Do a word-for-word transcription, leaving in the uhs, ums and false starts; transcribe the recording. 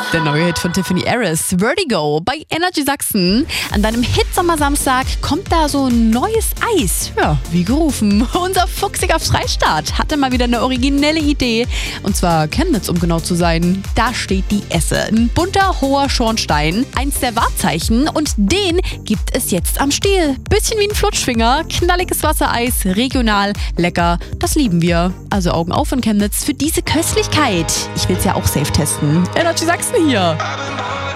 Der neue Hit von Tiffany Harris, Vertigo, bei Energy Sachsen. An deinem Hitsommer-Samstag kommt da so ein neues Eis. Ja, wie gerufen. Unser fuchsiger Freistaat hatte mal wieder eine originelle Idee. Und zwar Chemnitz, um genau zu sein. Da steht die Esse. Ein bunter, hoher Schornstein. Eins der Wahrzeichen. Und den gibt es jetzt am Stiel. Bisschen wie ein Flutschfinger. Knalliges Wassereis. Regional. Lecker. Das lieben wir. Also Augen auf in Chemnitz für diese Köstlichkeit. Ich will's ja auch safe testen. Energy Sachsen hier.